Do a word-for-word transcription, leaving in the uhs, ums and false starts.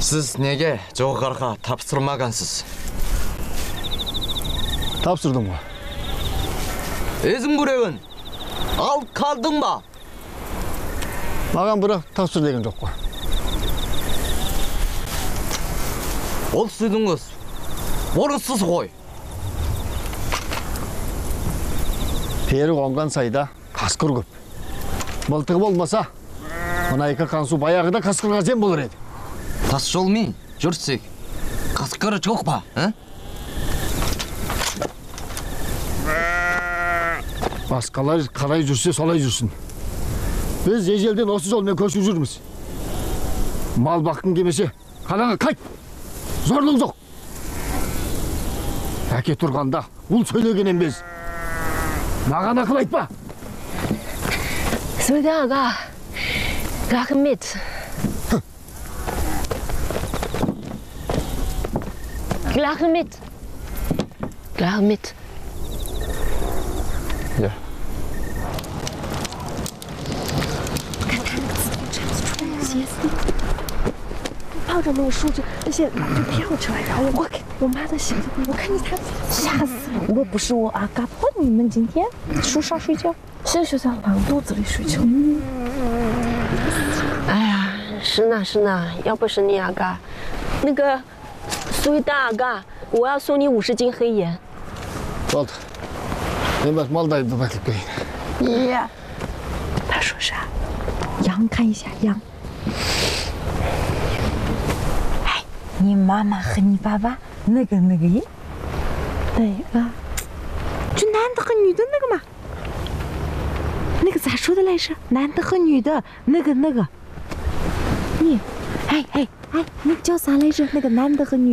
Siz nega жоғарыға тапсырмағансыз? Тапсырдым ғой. Өзің біреуін ал қалдың ба? Маған бірақ тапсыр деген жоқ қой. Ол сөзіңіз орынсыз ғой. Пері қонған сайда қасқыр көп. Мылтығы болмаса, мына екі қансу баяғыда қасқырға жем болар еді. Тас жолмен жүрсек, қасқыры жоқ па? Басқалар қалай жүрсе солай жүрсін. Біз ежелден осы жолмен көшіп жүрміз. Мал баққың келмесе, қалаңа қайт. Зорлық жоқ. Әке тұрғанда ұл сөйлеген емес. Маған ақыл айтпа. Сөйді аға. Рахмет. Рахмет. Рахмет. Ja. 抱着那个书就那些马就飘出来，然后我给我妈的鞋子，我看见她吓死了。我不是我阿嘎碰你们今天树上睡觉，现在就在狼肚子里睡觉。 哎呀，是呢是呢，要不是你阿嘎，那个苏一大阿嘎，我要送你五十斤黑盐。 好的，你把毛带都买给你。 爷，他说啥？羊，看一下羊。 你妈妈和你爸爸那个那个耶？哪个？就男的和女的那个嘛。那个咋说的来着？男的和女的那个那个。你，哎哎哎，那个叫啥来着？那个男的和女。